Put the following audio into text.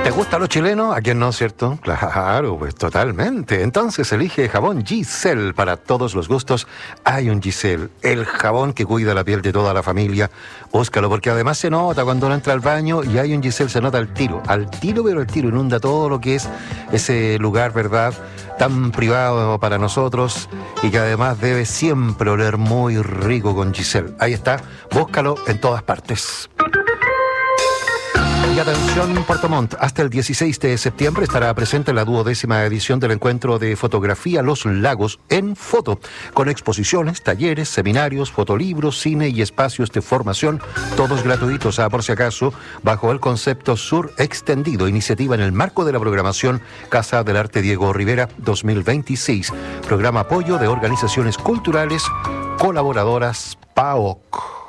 ¿Te gusta lo chileno? ¿A quién no, cierto? Claro, pues totalmente. Entonces elige jabón Giselle para todos los gustos. Hay un Giselle, el jabón que cuida la piel de toda la familia. Búscalo porque además se nota cuando uno entra al baño y hay un Giselle, se nota al tiro, pero el tiro inunda todo lo que es ese lugar, ¿verdad? Tan privado para nosotros y que además debe siempre oler muy rico con Giselle. Ahí está, búscalo en todas partes. Y atención, Puerto Montt, hasta el 16 de septiembre estará presente la 12ª edición del encuentro de fotografía Los Lagos en Foto, con exposiciones, talleres, seminarios, fotolibros, cine y espacios de formación, todos gratuitos, por si acaso, bajo el concepto Sur Extendido, iniciativa en el marco de la programación Casa del Arte Diego Rivera 2026, programa apoyo de organizaciones culturales colaboradoras PAOC.